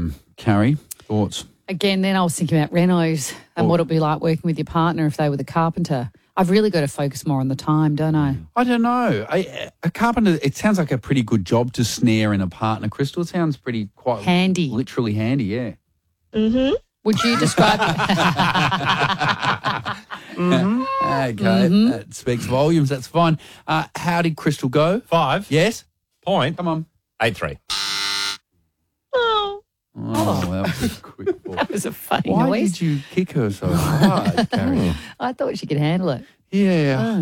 Carrie, thoughts? Again, then I was thinking about renos and what it'd be like working with your partner if they were the carpenter. I've really got to focus more on the time, don't I? I don't know. A carpenter, it sounds like a pretty good job to snare in a partner, Crystal. It sounds pretty quite handy. Literally handy, yeah. Mm-hmm. Would you describe Okay, that speaks volumes. That's fine. How did Crystal go? 5. Yes? Point. Come on. 8-3. Oh. Oh, that was a quick ball. That was a funny Why noise. did you kick her so hard, Carrie? I thought she could handle it. Yeah.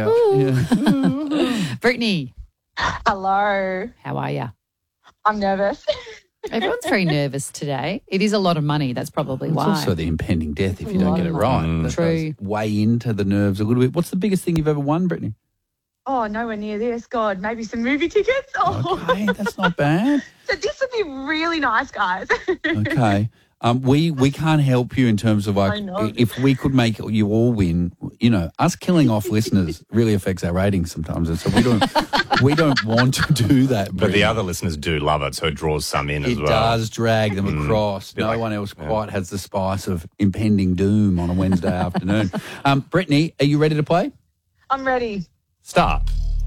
Brittany, Hello. how are you? I'm nervous. Everyone's very nervous today. It is a lot of money. That's probably It's why. also the impending death if you don't get it right. That True. does weigh into the nerves a little bit. What's the biggest thing you've ever won, Brittany? Oh, nowhere near this. God, maybe some movie tickets. Oh, Okay, that's not bad. so this would be really nice, guys. Okay. We can't help you in terms of I know. if we could make you all win, us killing off listeners really affects our ratings sometimes. And so we don't want to do that. But Brittany. the other listeners do love it, so it draws some in as It well. does drag them across. No one else quite has the spice of impending doom on a Wednesday afternoon. Brittany, are you ready to play? I'm ready. Start.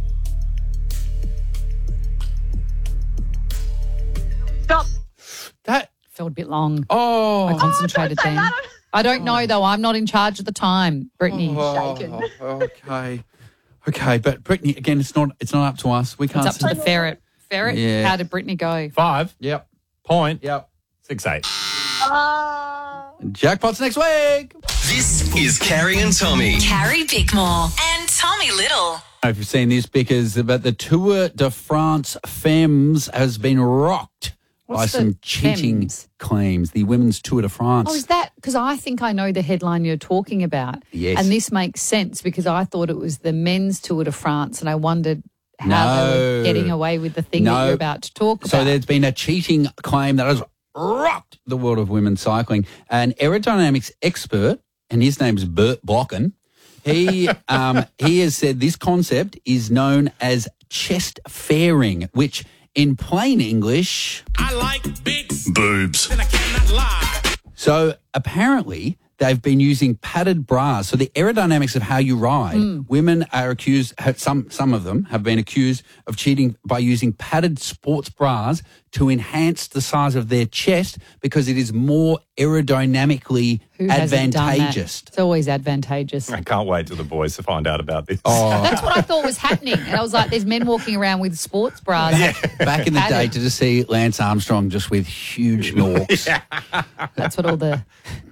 Stop. That Felt a bit long. I oh, concentrated don't say then. that. I don't know, though. I'm not in charge of the time, Brittany. Shaken. okay, but Brittany, again, it's not up to us. We can't. It's up to the ferret. Ferret, Yeah. how did Brittany go? 5. Yep. Point. Yep. 6-8. Jackpots next week. This is Carrie and Tommy. Carrie Bickmore and Tommy Little. I don't know if you've seen this because but the Tour de France Femmes has been rocked by What's the some cheating Femmes? claims. The Women's Tour de France. Oh, is that because I think I know the headline you're talking about? Yes. And this makes sense because I thought it was the men's Tour de France and I wondered how they were No. getting away with the thing that No. you're about to talk So about. there's been a cheating claim that has rocked the world of women's cycling. An aerodynamics expert, and his name's Bert Blocken, he has said this concept is known as chest fairing, which in plain English, I like big boobs. And I cannot lie. so apparently they've been using padded bras. So the aerodynamics of how you ride, women are accused, some of them have been accused of cheating by using padded sports bras to enhance the size of their chest because it is more aerodynamically Who hasn't done that? advantageous. It's always advantageous. I can't wait till the boys to find out about this. That's what I thought was happening. And I was like, there's men walking around with sports bras. Back in the day, Padded. to just see Lance Armstrong just with huge norks. That's what all the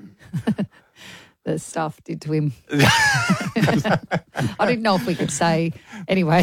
the stuff did to him. I didn't know if we could say. Anyway,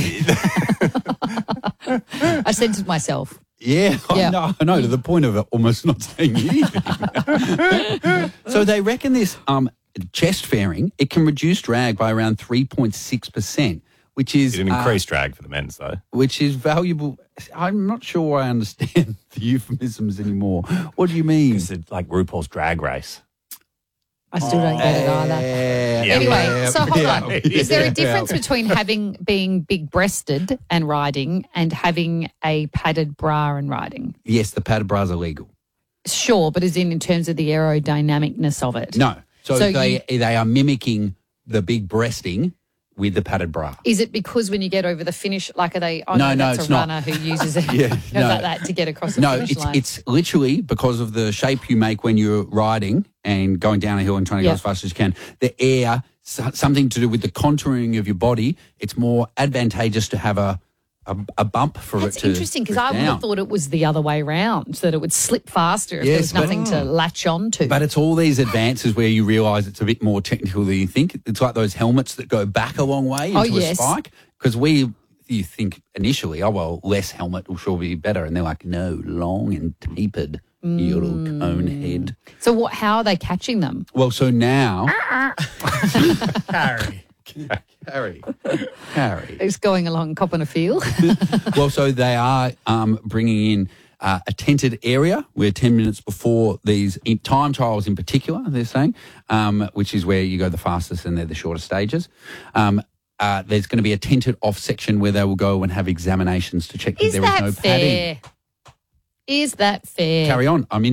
I censored myself. Yeah, Yeah. I know, to the point of it almost not saying anything. So they reckon this chest fairing, it can reduce drag by around 3.6%, which is It didn't increase drag for the men's, though. which is valuable. I'm not sure I understand the euphemisms anymore. What do you mean? It's like RuPaul's Drag Race. I still don't get it either. Yeah. Anyway, so hold on. Yeah. Is there a difference between being big-breasted and riding and having a padded bra and riding? Yes, the padded bras are legal. Sure, but as in terms of the aerodynamicness of it. No. So So they are mimicking the big breasting with the padded bra. Is it because when you get over the finish, like are they? Oh, No, no, that's it's a not. runner who uses it Yeah, goes no. like that to get across the No, finish line. it's literally because of the shape you make when you're riding and going down a hill and trying to go Yeah. as fast as you can. The air, something to do with the contouring of your body. It's more advantageous to have a bump for That's it to. interesting because drip I would down. have thought it was the other way round, so that it would slip faster if there Yes, was but- nothing to latch on to. But it's all these advances where you realise it's a bit more technical than you think. It's like those helmets that go back a long way into a yes. spike. Because you think initially, oh, well, less helmet will sure be better. And they're like, no, long and tapered, your little cone head. So how are they catching them? Well, so now... Harry. Harry. It's going along copping a field. Well, so they are bringing in a tented area where 10 minutes before these time trials in particular, they're saying, which is where you go the fastest and they're the shorter stages. There's going to be a tented off section where they will go and have examinations to check that Is there that is no padding. fair? Is that fair? Carry on. I'm